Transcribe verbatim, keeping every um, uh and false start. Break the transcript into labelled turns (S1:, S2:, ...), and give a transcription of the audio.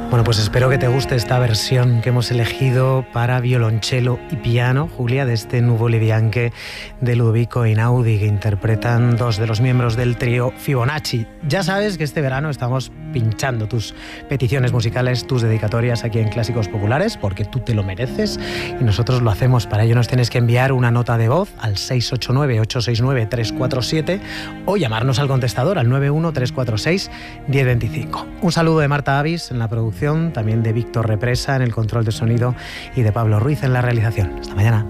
S1: Bueno, pues espero que te guste esta versión que hemos elegido para violonchelo y piano, Julia, de este Nuvole Bianche de Ludovico Einaudi, que interpretan dos de los miembros del trío Fibonacci. Ya sabes que este verano estamos pinchando tus peticiones musicales, tus dedicatorias aquí en Clásicos Populares, porque tú te lo mereces y nosotros lo hacemos. Para ello nos tienes que enviar una nota de voz al seis ocho nueve, ocho seis nueve, tres cuatro siete o llamarnos al contestador al nueve uno tres cuatro seis, uno cero dos cinco. Un saludo de Marta Avis en la producción, también de Víctor Represa en el control de sonido y de Pablo Ruiz en la realización. Hasta mañana.